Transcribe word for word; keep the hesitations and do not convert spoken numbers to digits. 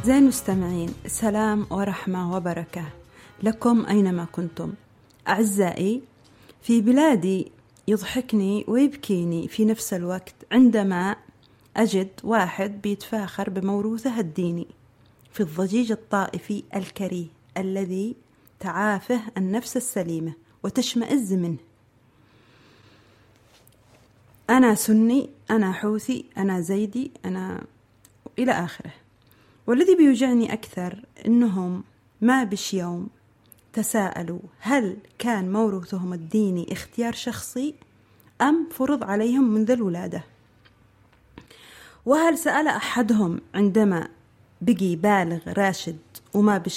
زين المستمعين، سلام ورحمة وبركة لكم أينما كنتم. أعزائي، في بلادي يضحكني ويبكيني في نفس الوقت عندما أجد واحد بيتفاخر بموروثه الديني في الضجيج الطائفي الكريه الذي تعافه النفس السليمة وتشمئز منه. أنا سني، أنا حوثي، أنا زيدي، أنا إلى آخره. والذي بيوجعني أكثر أنهم ما بش يوم تساءلوا هل كان موروثهم الديني اختيار شخصي أم فرض عليهم منذ الولادة، وهل سأل أحدهم عندما بقي بالغ راشد وما بش